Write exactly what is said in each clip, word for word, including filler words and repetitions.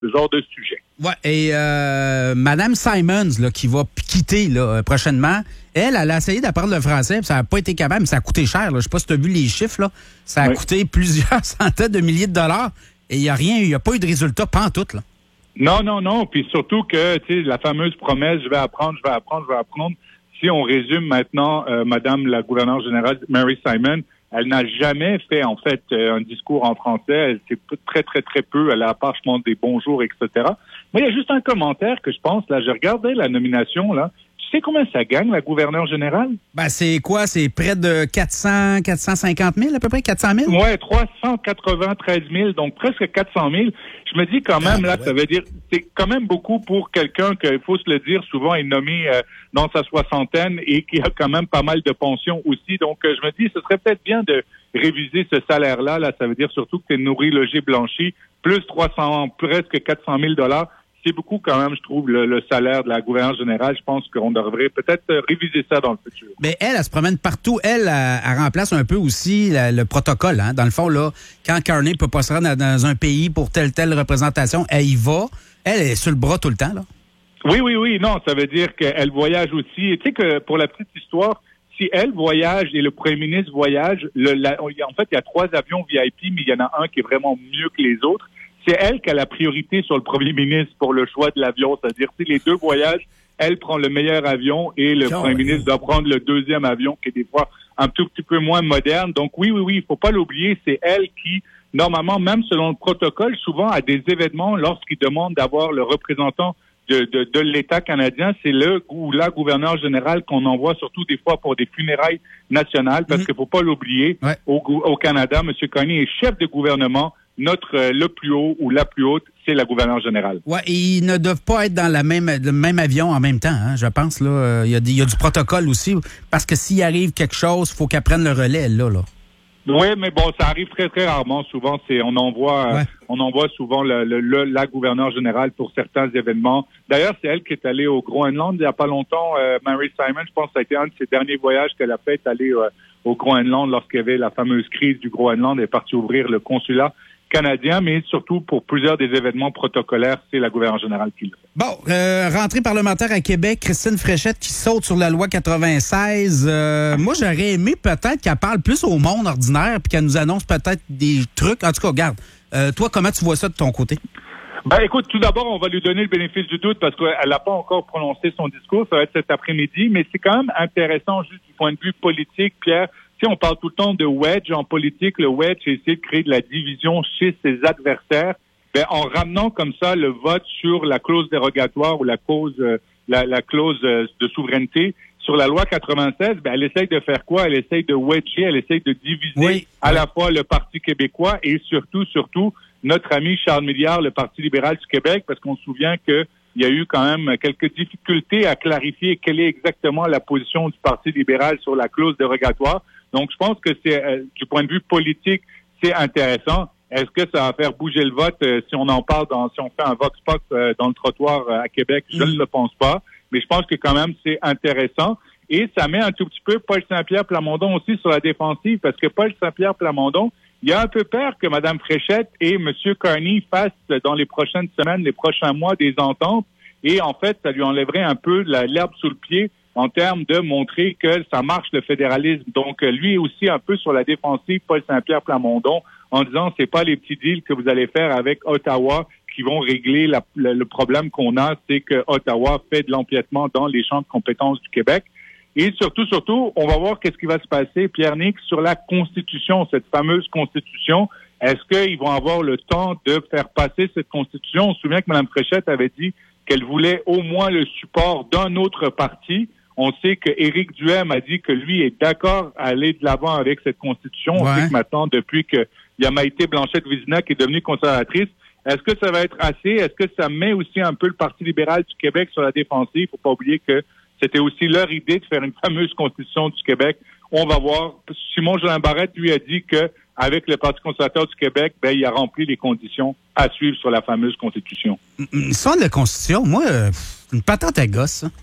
ce genre de sujet. Ouais, et euh, Mme Simons, là, qui va quitter là, prochainement, elle, elle a essayé d'apprendre le français, puis ça n'a pas été capable, mais ça a coûté cher. Là. Je ne sais pas si tu as vu les chiffres, là. Ça a oui. coûté plusieurs centaines de milliers de dollars, et il n'y a rien, il n'y a pas eu de résultat pantoute, là. Non, non, non, puis surtout que, tu sais, la fameuse promesse, je vais apprendre, je vais apprendre, je vais apprendre. Si on résume maintenant, euh, Madame la gouverneure générale, Mary Simon, elle n'a jamais fait, en fait, euh, un discours en français. Elle sait très, très, très peu. Elle a pas, je pense, des bonjours, et cetera. Moi, il y a juste un commentaire que je pense, là, je regardais la nomination, là. Tu sais combien ça gagne, la gouverneure générale? Ben, c'est quoi? C'est près de quatre cents, quatre cent cinquante mille, à peu près, quatre cent mille? Ouais, trois cent quatre-vingt-treize mille, donc presque quatre cent mille. Je me dis quand même, ah, là, ouais. ça veut dire, c'est quand même beaucoup pour quelqu'un qu'il faut se le dire, souvent est nommé euh, dans sa soixantaine et qui a quand même pas mal de pensions aussi. Donc, euh, je me dis, ce serait peut-être bien de réviser ce salaire-là. Là, ça veut dire surtout que tu es nourri, logé, blanchi, plus trois cents, presque quatre cent mille dollars. C'est beaucoup quand même, je trouve, le, le salaire de la gouverneure générale. Je pense qu'on devrait peut-être réviser ça dans le futur. Mais elle, elle se promène partout. Elle, elle, elle remplace un peu aussi la, le protocole. Hein. Dans le fond, là, quand Carney ne peut pas se rendre dans un pays pour telle telle représentation, elle y va. Elle est sur le bras tout le temps, là. Oui, oui, oui. Non, ça veut dire qu'elle voyage aussi. Et tu sais que pour la petite histoire, si elle voyage et le premier ministre voyage, le, la, en fait, il y a trois avions V I P, mais il y en a un qui est vraiment mieux que les autres. C'est elle qui a la priorité sur le premier ministre pour le choix de l'avion. C'est-à-dire, si les deux voyagent, elle prend le meilleur avion et le premier ministre doit prendre le deuxième avion qui est des fois un tout petit peu moins moderne. Donc oui, oui, oui, il faut pas l'oublier. C'est elle qui, normalement, même selon le protocole, souvent à des événements, lorsqu'ils demandent d'avoir le représentant de, de, de l'État canadien, c'est le ou la gouverneure générale qu'on envoie surtout des fois pour des funérailles nationales, parce mm-hmm. qu'il faut pas l'oublier. Ouais. Au, au Canada, M. Carney est chef de gouvernement. Notre, euh, le plus haut ou la plus haute, c'est la gouverneure générale. Oui, et ils ne doivent pas être dans la même, le même avion en même temps, hein, je pense. Là, euh, il y a, il y a du protocole aussi, parce que s'il arrive quelque chose, il faut qu'elle prenne le relais, là, là. Oui, mais bon, ça arrive très, très rarement. Souvent, c'est on envoie ouais. euh, on envoie souvent le, le, le, la gouverneure générale pour certains événements. D'ailleurs, c'est elle qui est allée au Groenland il n'y a pas longtemps. Euh, Mary Simon, je pense que ça a été un de ses derniers voyages qu'elle a fait, aller euh, au Groenland lorsqu'il y avait la fameuse crise du Groenland. Elle est partie ouvrir le consulat canadien, mais surtout pour plusieurs des événements protocolaires, c'est la gouverneure générale qui le fait. Bon, euh, rentrée parlementaire à Québec, Christine Fréchette qui saute sur la loi quatre-vingt-seize. Euh, moi, j'aurais aimé peut-être qu'elle parle plus au monde ordinaire puis qu'elle nous annonce peut-être des trucs. En tout cas, regarde, euh, toi, comment tu vois ça de ton côté? Ben, écoute, tout d'abord, on va lui donner le bénéfice du doute parce qu'elle n'a pas encore prononcé son discours. Ça va être cet après-midi, mais c'est quand même intéressant juste du point de vue politique, Pierre. Tu sais, on parle tout le temps de wedge en politique. Le wedge, c'est essayer de créer de la division chez ses adversaires. Ben, en ramenant comme ça le vote sur la clause dérogatoire ou la cause, euh, la, la clause euh, de souveraineté sur la loi quatre-vingt-seize, ben, elle essaye de faire quoi? Elle essaye de wedger, elle essaye de diviser oui, à oui. la fois le Parti québécois et surtout, surtout, notre ami Charles Milliard, le Parti libéral du Québec, parce qu'on se souvient que il y a eu quand même quelques difficultés à clarifier quelle est exactement la position du Parti libéral sur la clause dérogatoire. Donc, je pense que c'est, euh, du point de vue politique, c'est intéressant. Est-ce que ça va faire bouger le vote euh, si on en parle dans, si on fait un vox pop euh, dans le trottoir euh, à Québec? Je ne mmh. le pense pas. Mais je pense que quand même, c'est intéressant. Et ça met un tout petit peu Paul Saint-Pierre Plamondon aussi sur la défensive, parce que Paul Saint-Pierre Plamondon, il y a un peu peur que Mme Fréchette et M. Carney fassent dans les prochaines semaines, les prochains mois, des ententes. Et en fait, ça lui enlèverait un peu la, l'herbe sous le pied en termes de montrer que ça marche le fédéralisme. Donc, lui est aussi un peu sur la défensive, Paul Saint-Pierre Plamondon, en disant c'est pas les petits deals que vous allez faire avec Ottawa qui vont régler la, le, le problème qu'on a, c'est que Ottawa fait de l'empiètement dans les champs de compétences du Québec. Et surtout, surtout, on va voir qu'est-ce qui va se passer, Pierre-Nic, sur la Constitution, cette fameuse Constitution. Est-ce qu'ils vont avoir le temps de faire passer cette Constitution? On se souvient que Mme Fréchette avait dit qu'elle voulait au moins le support d'un autre parti. On sait que Éric Duhem a dit que lui est d'accord à aller de l'avant avec cette Constitution. Ouais. On sait que maintenant, depuis qu'il y a Maïté Blanchette-Vizina qui est devenue conservatrice, est-ce que ça va être assez? Est-ce que ça met aussi un peu le Parti libéral du Québec sur la défensive? Il ne faut pas oublier que c'était aussi leur idée de faire une fameuse Constitution du Québec. On va voir. Simon-Jolin Barrette, lui, a dit que avec le Parti conservateur du Québec, ben, il a rempli les conditions à suivre sur la fameuse Constitution. Sans la Constitution, moi, euh, une patente à gosse, ça.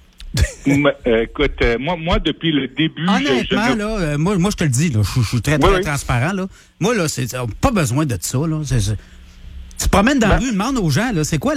euh, écoute, euh, moi, moi, depuis le début... Honnêtement, je, je... là, euh, moi, moi, je te le dis, là, je, je suis très, très oui, transparent. Là. Moi, là, c'est, pas besoin de ça. Là. C'est, c'est... Tu te promènes dans Ben- la rue, demande aux gens, là, c'est quoi